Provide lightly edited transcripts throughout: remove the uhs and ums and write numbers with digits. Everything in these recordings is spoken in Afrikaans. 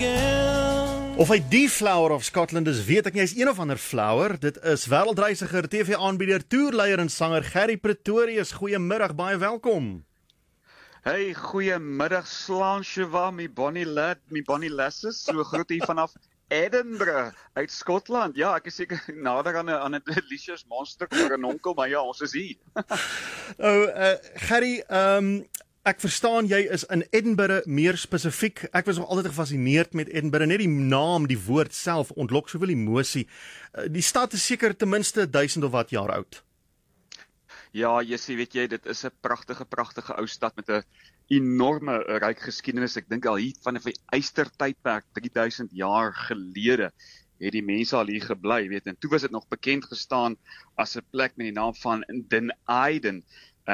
again. Of hy die Flower of Scotland is, weet ek nie. Hy is een of ander flower. Dit is wêreldreisiger, TV-aanbieder, toerleier en sanger Gerry Pretorius. Goeiemiddag, baie welkom. Hey, goeiemiddag Slaansheva, my bonnie lad, my bonnie lasses. So groet hier vanaf Edinburgh uit Skotland. Ja, ek is seker nader aan 'n delicious monster vir 'n onkel, maar ja, ons is hier. Gerry, ek verstaan jy is in Edinburgh meer spesifiek. Ek was nog altyd gefassineerd met Edinburgh. Net die naam, die woord self ontlok soveel emosie. Die stad is seker ten minste 1000 of wat jaar oud. Ja, Jessie, weet jy, dit is 'n pragtige ou stad met 'n enorme ryk geskiedenis. Ek dink al hier vanaf die Eystertydperk 3000 jaar gelede het die mense al hier gebly, weet, en toe was dit nog bekend gestaan as 'n plek met die naam van Den Aiden.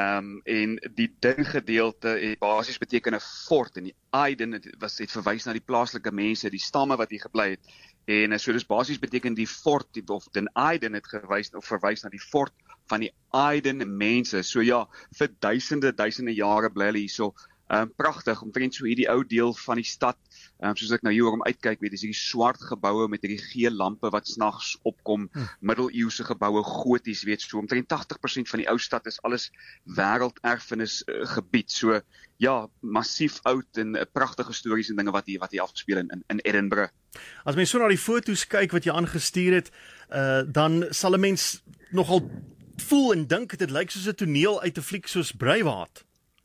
En die Din gedeelte het basies beteken 'n fort, en die Aiden het verwys na die plaaslike mense, die stamme wat hier gebly het. En so dis basies beteken die fort of Den Aiden het verwys na die fort van die Aiden mense. So ja, vir duisende jare bly hulle hierso. Pragtig, omtrent so hierdie ou deel van die stad, soos ek nou hier om uitkyk, weet, is hierdie swart geboue met hierdie geel lampe wat snags opkom, middeleeuse geboue, goties, weet, so omtrent 80% van die ou stad is alles wêrelderfenis gebied. So ja, massief oud en pragtige stories en dinge wat hier afgespeel in Edinburgh. As mens so na die foto's kyk wat jy aangestuur het, dan sal 'n mens nogal voel en dink dit lyk soos 'n toneel uit 'n fliek soos Braveheart.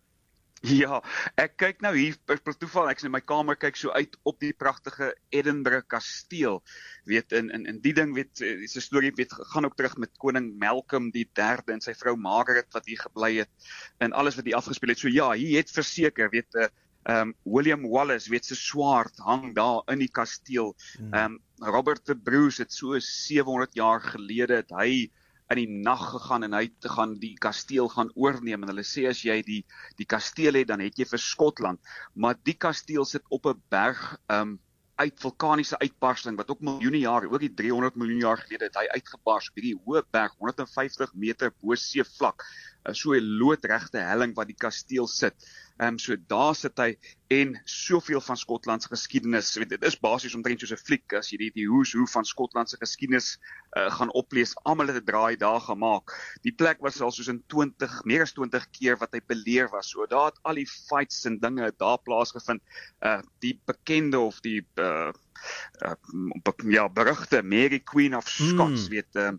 Ja, ek kyk nou hier per toeval, ek is in my kamer, kyk so uit op die pragtige Edinburgh kasteel. Weet, in die ding, weet, die storie, weet, gaan ook terug met koning Malcolm die derde en sy vrou Margaret wat hier gebly het, en alles wat hier afgespeel het. So ja, hier het verseker, weet, William Wallace, weet, sy swaard hang daar in die kasteel. Robert the Bruce het so 700 jaar gelede, het hy in die nag gegaan en hy te gaan die kasteel gaan oorneem, en hulle sê as jy die kasteel het, dan het jy vir Skotland, maar die kasteel sit op 'n berg vulkaniese uitbarsting, wat ook miljoene jare, ook die 300 miljoen jaar gelede het hy uitgebars op hierdie hoë berg, 150 meter bo seevlak, so 'n loodregte helling wat die kasteel sit. So daar sit hy, en soveel van Skotland se geskiedenis, weet, dit is basies omtrent soos 'n fliek, as jy die who's who van Skotland se geskiedenis gaan oplees, almal het 'n draai daar gemaak. Die plek was al soos in meer as 20 keer wat hy beleer was, so daar het al die fights en dinge daar plaasgevind. Die bekende of die berugte Mary Queen of Scots, weet,